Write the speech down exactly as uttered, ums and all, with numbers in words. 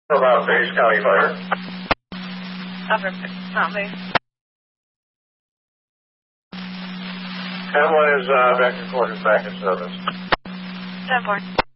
About Base County Fire. Upper County. ten one is uh, back to quarters, back in service. ten four.